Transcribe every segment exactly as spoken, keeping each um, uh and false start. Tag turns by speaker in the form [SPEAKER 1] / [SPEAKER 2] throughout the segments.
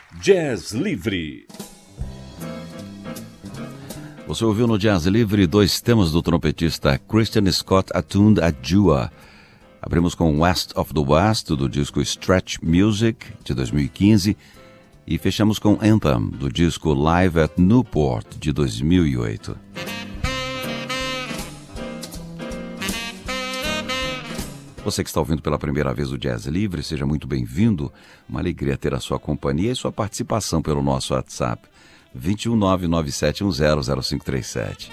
[SPEAKER 1] Jazz Livre.
[SPEAKER 2] Você ouviu no Jazz Livre dois temas do trompetista Christian Scott Attuned Adjua. Abrimos com West of the West, do disco Stretch Music, de dois mil e quinze, e fechamos com Anthem, do disco Live at Newport, de dois mil e oito. Você que está ouvindo pela primeira vez o Jazz Livre, seja muito bem-vindo. Uma alegria ter a sua companhia e sua participação pelo nosso WhatsApp, dois um nove nove sete um zero zero cinco três sete.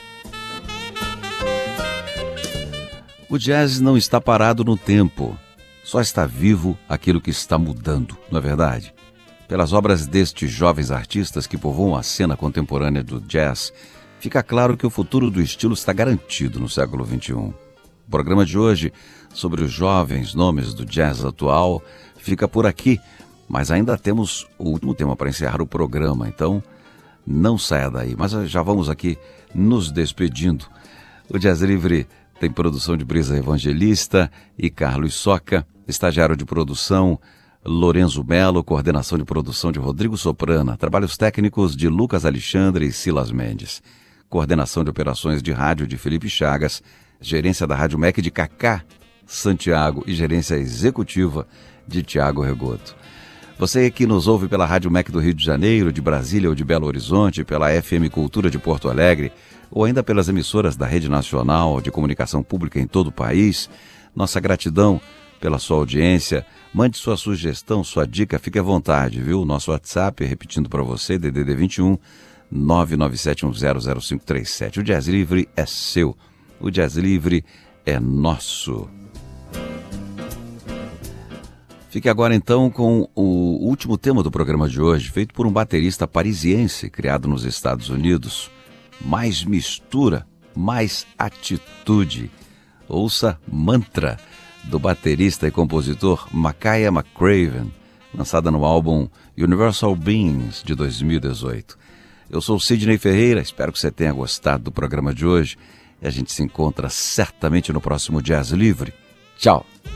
[SPEAKER 2] O jazz não está parado no tempo, só está vivo aquilo que está mudando, não é verdade? Pelas obras destes jovens artistas que povoam a cena contemporânea do jazz, fica claro que o futuro do estilo está garantido no século vinte e um. O programa de hoje, sobre os jovens nomes do jazz atual, fica por aqui, mas ainda temos o último tema para encerrar o programa, então não saia daí. Mas já vamos aqui nos despedindo. O Jazz Livre tem produção de Brisa Evangelista e Carlos Soca, estagiário de produção Lorenzo Melo, coordenação de produção de Rodrigo Soprana, trabalhos técnicos de Lucas Alexandre e Silas Mendes, coordenação de operações de rádio de Felipe Chagas, gerência da Rádio M E C de Cacá Santiago e gerência executiva de Tiago Regoto. Você que nos ouve pela Rádio M E C do Rio de Janeiro, de Brasília ou de Belo Horizonte, pela F M Cultura de Porto Alegre, ou ainda pelas emissoras da Rede Nacional de Comunicação Pública em todo o país, nossa gratidão pela sua audiência. Mande sua sugestão, sua dica, fique à vontade, viu? Nosso WhatsApp, repetindo para você, D D D vinte e um, nove nove sete um zero zero cinco três sete. O Jazz Livre é seu. O Jazz Livre é nosso. Fique agora então com o último tema do programa de hoje, feito por um baterista parisiense criado nos Estados Unidos. Mais mistura, mais atitude. Ouça Mantra, do baterista e compositor Makaya McCraven, lançada no álbum Universal Beings, de dois mil e dezoito. Eu sou Sidney Ferreira, espero que você tenha gostado do programa de hoje. E a gente se encontra certamente no próximo Jazz Livre. Tchau!